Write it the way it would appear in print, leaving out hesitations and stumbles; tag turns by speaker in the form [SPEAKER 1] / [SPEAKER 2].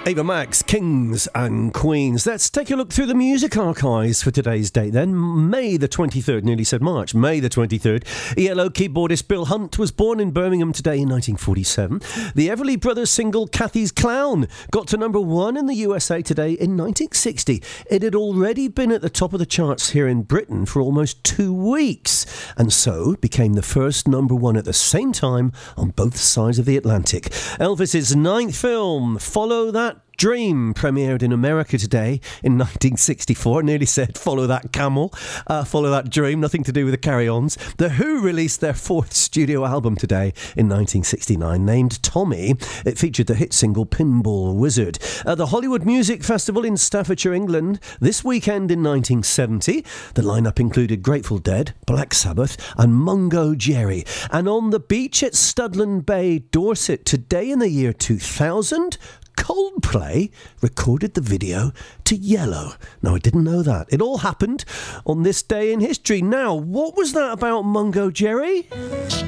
[SPEAKER 1] Ava Max, Kings and Queens. Let's take a look through the music archives for today's date then. May the 23rd, nearly said March, May the 23rd. ELO keyboardist Bill Hunt was born in Birmingham today in 1947. The Everly Brothers single Cathy's Clown got to number 1 in the USA today in 1960. It had already been at the top of the charts here in Britain for almost 2 weeks, and so became the first number 1 at the same time on both sides of the Atlantic. Elvis's 9th film, Follow That Dream, premiered in America today in 1964. Nearly said Follow That Camel, Follow That Dream, nothing to do with the Carry-Ons. The Who released their 4th studio album today in 1969, named Tommy. It featured the hit single Pinball Wizard. The Hollywood Music Festival in Staffordshire, England, this weekend in 1970. The lineup included Grateful Dead, Black Sabbath and Mungo Jerry. And on the beach at Studland Bay, Dorset, today in the year 2000, Coldplay recorded the video to Yellow. Now, I didn't know that. It all happened on this day in history. Now, what was that about Mungo Jerry?